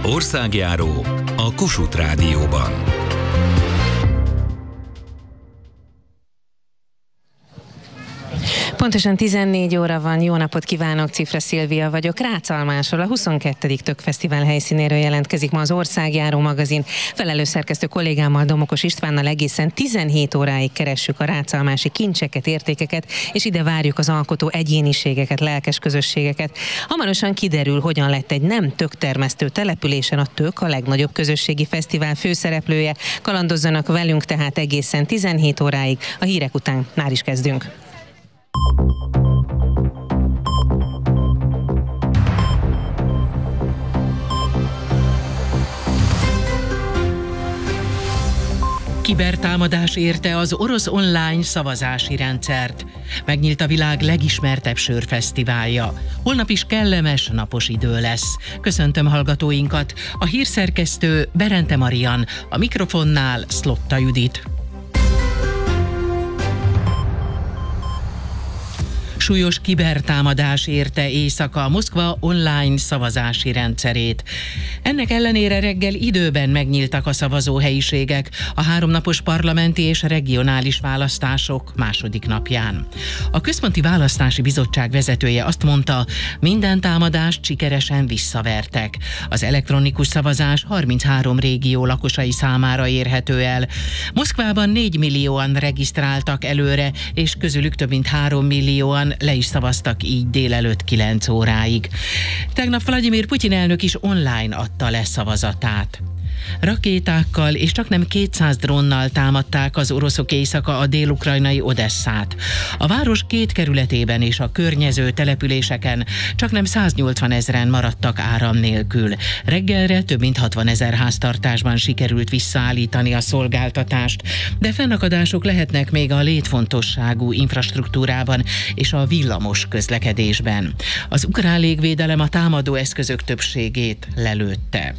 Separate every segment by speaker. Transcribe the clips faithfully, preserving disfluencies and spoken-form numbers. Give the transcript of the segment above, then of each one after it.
Speaker 1: Országjáró a Kossuth Rádióban.
Speaker 2: Pontosan tizennégy óra van, jó napot kívánok, Cifra Szilvia vagyok, Ráczalmásról, a huszonkettedik Tökfesztivál helyszínéről jelentkezik ma az Országjáró magazin. Felelős szerkesztő kollégámmal, Domokos Istvánnal egészen tizenhét óráig keressük a ráczalmási kincseket, értékeket, és ide várjuk az alkotó egyéniségeket, lelkes közösségeket. Hamarosan kiderül, hogyan lett egy nem töktermesztő településen a tök a legnagyobb közösségi fesztivál főszereplője. Kalandozzanak velünk tehát egészen tizenhét óráig, a hírek után már is kezdünk.
Speaker 3: Kibertámadás érte az orosz online szavazási rendszert. Megnyílt a világ legismertebb sörfesztiválja. Holnap is kellemes, napos idő lesz. Köszöntöm hallgatóinkat. A hírszerkesztő Berente Marian, a mikrofonnál Szlotta Judit. Súlyos kibertámadás érte éjszaka Moszkva online szavazási rendszerét. Ennek ellenére reggel időben megnyíltak a szavazóhelyiségek a háromnapos parlamenti és regionális választások második napján. A Központi Választási Bizottság vezetője azt mondta, minden támadást sikeresen visszavertek. Az elektronikus szavazás harminchárom régió lakosai számára érhető el. Moszkvában négy millióan regisztráltak előre, és közülük több mint három millióan le is szavaztak így délelőtt kilenc óráig. Tegnap Vladimir Putyin elnök is online adta le szavazatát. Rakétákkal és csaknem kétszáz drónnal támadták az oroszok éjszaka a dél-ukrajnai Odesszát. A város két kerületében és a környező településeken csaknem száznyolcvan ezren maradtak áram nélkül. Reggelre több mint hatvanezer háztartásban sikerült visszaállítani a szolgáltatást, de fennakadások lehetnek még a létfontosságú infrastruktúrában és a villamos közlekedésben. Az ukrán légvédelem a támadó eszközök többségét lelőtte.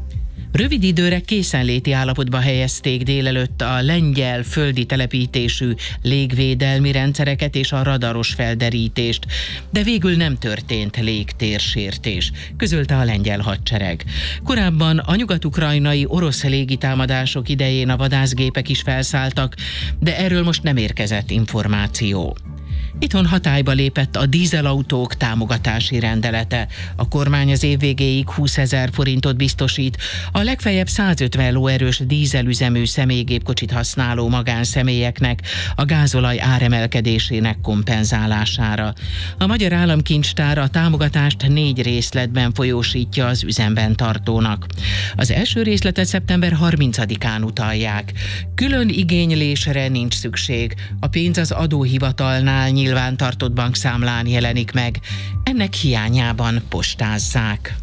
Speaker 3: Rövid időre készenléti állapotba helyezték délelőtt a lengyel földi telepítésű légvédelmi rendszereket és a radaros felderítést, de végül nem történt légtérsértés, közölte a lengyel hadsereg. Korábban a nyugat-ukrajnai orosz légitámadások idején a vadászgépek is felszálltak, de erről most nem érkezett információ. Itthon hatályba lépett a dízelautók támogatási rendelete. A kormány az év végéig húszezer forintot biztosít a legfeljebb százötven lóerős dízelüzemű személygépkocsit használó magánszemélyeknek a gázolaj áremelkedésének kompenzálására. A Magyar Államkincstár a támogatást négy részletben folyósítja az üzemben tartónak. Az első részletet szeptember harmincadikán utalják. Külön igénylésre nincs szükség. A pénz az adóhivatalnál nyilván tartott bankszámlán jelenik meg. Ennek hiányában postázzák.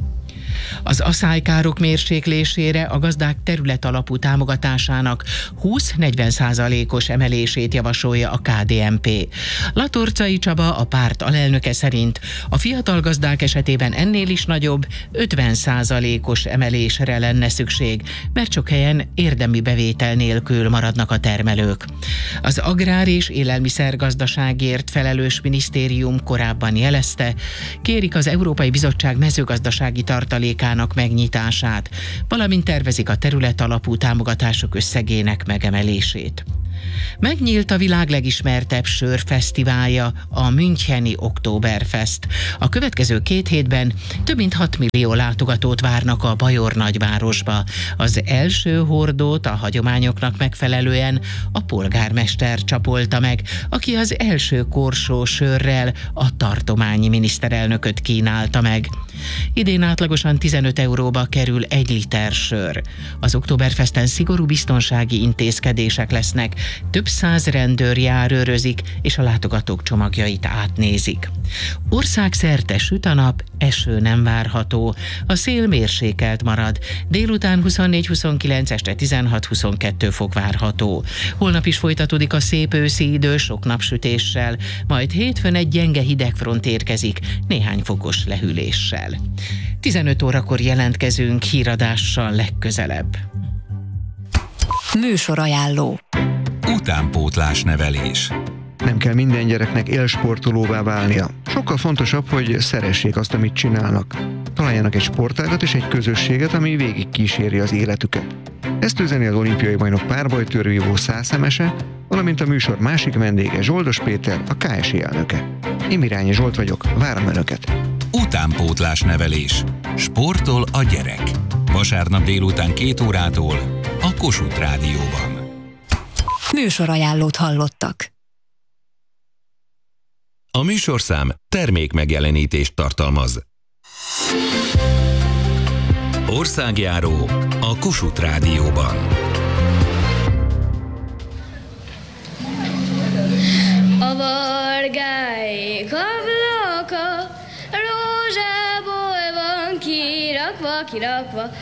Speaker 3: Az aszálykárok mérséklésére a gazdák területalapú támogatásának húsz-negyven százalékos emelését javasolja a ká dé en pé. Latorcai Csaba, a párt alelnöke szerint a fiatal gazdák esetében ennél is nagyobb, ötven százalékos emelésre lenne szükség, mert sok helyen érdemi bevétel nélkül maradnak a termelők. Az Agrár- és Élelmiszergazdaságért felelős minisztérium korábban jelezte, kérik az Európai Bizottság mezőgazdasági tartalékának megnyitását, valamint tervezik a területalapú támogatások összegének megemelését. Megnyílt a világ legismertebb sörfesztiválja, a müncheni Oktoberfest. A következő két hétben több mint hat millió látogatót várnak a bajor nagyvárosba. Az első hordót a hagyományoknak megfelelően a polgármester csapolta meg, aki az első korsó sörrel a tartományi miniszterelnököt kínálta meg. Idén átlagosan tizenöt euróba kerül egy liter sör. Az Oktoberfesten szigorú biztonsági intézkedések lesznek, több száz rendőr járőrözik, és a látogatók csomagjait átnézik. Országszerte süt a nap, eső nem várható, a szél mérsékelt marad, délután huszonnégy-huszonkilenc, este tizenhat-huszonkettő fok várható. Holnap is folytatódik a szép őszi idő sok napsütéssel, majd hétfőn egy gyenge hidegfront érkezik, néhány fokos lehűléssel. tizenöt órakor jelentkezünk híradással legközelebb.
Speaker 4: Műsorajánló.
Speaker 1: Utánpótlás nevelés.
Speaker 4: Nem kell minden gyereknek élsportolóvá válnia. Sokkal fontosabb, hogy szeressék azt, amit csinálnak. Találjanak egy sportágat és egy közösséget, ami végig kíséri az életüket. Ezt üzeni az olimpiai bajnok párbajtőrvívó Szászemese, valamint a műsor másik vendége Zsoldos Péter, a ká es i elnöke. Én Mirányi Zsolt vagyok, várom Önöket!
Speaker 1: Utánpótlás nevelés. Sportol a gyerek. Vasárnap délután két órától a Kossuth Rádióban.
Speaker 5: Műsorajánlót hallottak.
Speaker 1: A műsorszám termék megjelenítést tartalmaz. Országjáró a Kossuth Rádióban.
Speaker 6: A vargáik ablaka rózsából van kirakva, kirakva,